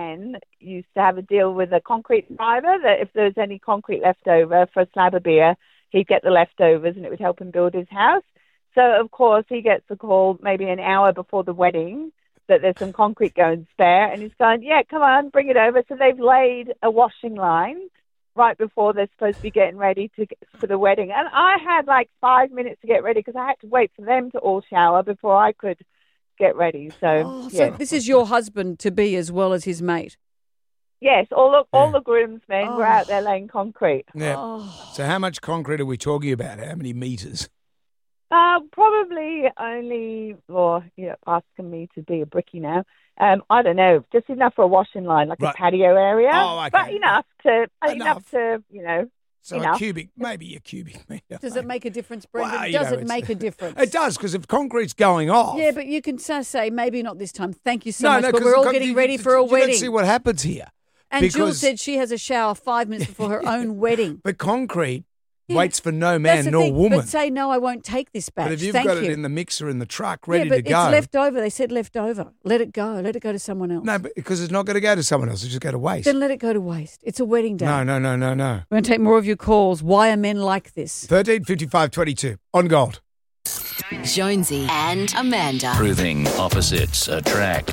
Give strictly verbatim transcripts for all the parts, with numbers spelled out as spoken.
man used to have a deal with a concrete driver that if there was any concrete left over for a slab of beer, he'd get the leftovers and it would help him build his house. So, of course, he gets a call maybe an hour before the wedding that there's some concrete going spare, and he's going, yeah, come on, bring it over. So they've laid a washing line right before they're supposed to be getting ready to get, for the wedding. And I had like five minutes to get ready because I had to wait for them to all shower before I could get ready. So, oh, yeah. So this is your husband-to-be as well as his mate? Yes, all the, all Yeah. the groomsmen Oh. were out there laying concrete. Yeah. Oh. So how much concrete are we talking about? How many metres? Uh, probably only, or you're asking me to be a brickie now. Um, I don't know, just enough for a washing line, like Right. a patio area. Oh, okay. But enough to, Enough. enough to, you know, So enough. a cubic, maybe a cubic metre. Does it make a difference, Brendan? Well, you does know, it it's- make a difference? It does, because if concrete's going off. Yeah, but you can so say, maybe not this time. Thank you so no, much, no, but 'cause we're the all con- getting you- ready you- for a you wedding. don't see what happens here. And Jules because- said she has a shower five minutes before her own wedding. But concrete Yeah. waits for no That's man the nor thing. woman. But say, no, I won't take this batch. But if you've Thank got you. it in the mixer in the truck ready yeah, but to go. it's left over. They said left over. Let it go. Let it go to someone else. No, but because it's not going to go to someone else. It's just go to waste. Then let it go to waste. It's a wedding day. No, no, no, no, no. We're going to take more of your calls. Why are men like this? thirteen fifty-five twenty-two on Gold. Jonesy and Amanda. Proving opposites attract.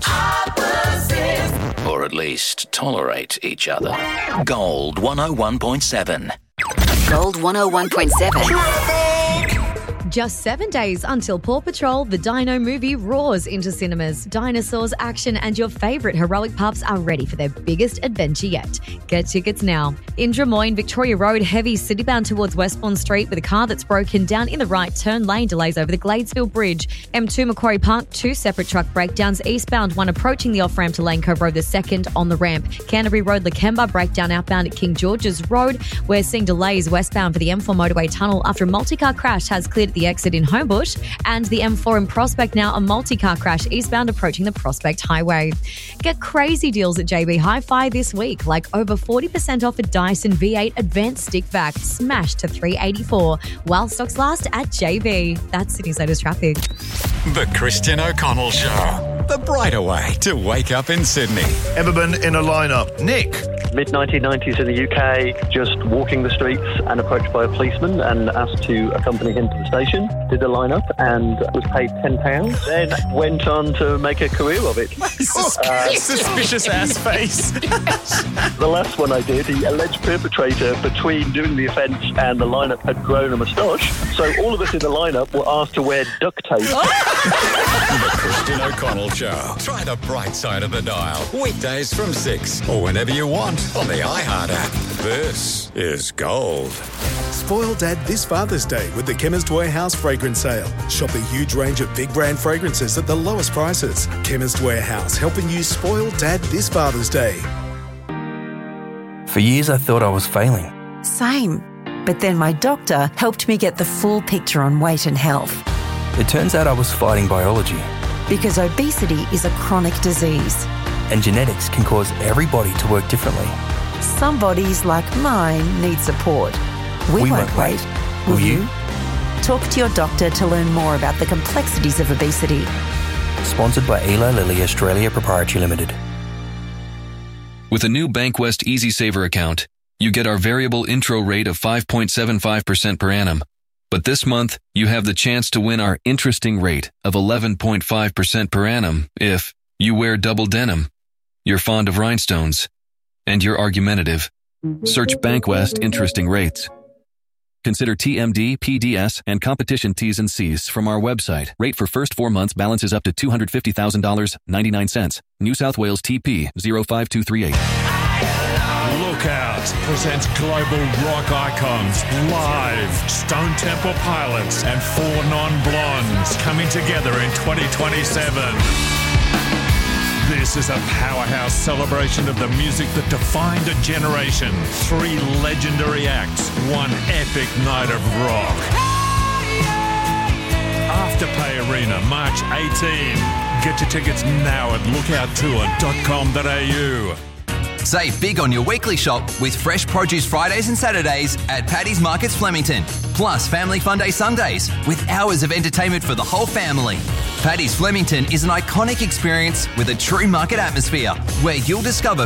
Or at least tolerate each other. Gold one oh one point seven. Gold one oh one point seven. Just seven days until Paw Patrol, the Dino movie, roars into cinemas. Dinosaurs, action, and your favourite heroic pups are ready for their biggest adventure yet. Get tickets now. In Drummoyne, Victoria Road, heavy citybound towards Westbourne Street with a car that's broken down in the right turn lane, delays over the Gladesville Bridge. M two Macquarie Park, two separate truck breakdowns eastbound, one approaching the off-ramp to Lane Cove Road, the second on the ramp. Canterbury Road, Lakemba, breakdown outbound at King George's Road. We're seeing delays westbound for the M four motorway tunnel after a multi-car crash has cleared the exit in Homebush, and the M four in Prospect now a multi-car crash eastbound approaching the Prospect Highway. Get crazy deals at J B Hi-Fi this week, like over forty percent off a Dyson V eight Advanced Stick Vac, smashed to three hundred eighty-four dollars while stocks last at J B. That's Sydney's latest traffic. The Christian O'Connell Show. The brighter way to wake up in Sydney. Ever been in a lineup? Nick. mid nineteen nineties in the U K, just walking the streets and approached by a policeman and asked to accompany him to the station. Did the lineup and was paid ten pounds. Then went on to make a career of it. Uh, Suspicious ass face. The last one I did, the alleged perpetrator between doing the offence and the lineup had grown a moustache. So all of us in the lineup were asked to wear duct tape. The Christian O'Connell Show. Try the bright side of the dial. Weekdays from six or whenever you want on the iHeart app. This is Gold. Spoil Dad this Father's Day with the Chemist Warehouse fragrance sale. Shop a huge range of big brand fragrances at the lowest prices. Chemist Warehouse, helping you spoil Dad this Father's Day. For years I thought I was failing. Same. But then my doctor helped me get the full picture on weight and health. It turns out I was fighting biology. Because obesity is a chronic disease. And genetics can cause everybody to work differently. Some bodies, like mine, need support. We, We won't, won't wait. wait. Will, Will you? you? Talk to your doctor to learn more about the complexities of obesity. Sponsored by Eli Lilly Australia Proprietary Limited. With a new Bankwest Easy Saver account, you get our variable intro rate of five point seven five percent per annum. But this month, you have the chance to win our interesting rate of eleven point five percent per annum if you wear double denim, you're fond of rhinestones, and you're argumentative. Search Bankwest Interesting Rates. Consider T M D, P D S, and competition T's and C's from our website. Rate for first four months balances up to two hundred fifty thousand dollars and ninety-nine cents. New South Wales T P zero five two three eight. Lookout presents global rock icons live. Stone Temple Pilots and Four Non-Blondes coming together in twenty twenty-seven. This is a powerhouse celebration of the music that defined a generation. Three legendary acts, one epic night of rock. Afterpay Arena, March eighteenth. Get your tickets now at lookout tour dot com dot a u. Save big on your weekly shop with fresh produce Fridays and Saturdays at Paddy's Markets Flemington. Plus Family Fun Day Sundays with hours of entertainment for the whole family. Paddy's Flemington is an iconic experience with a true market atmosphere where you'll discover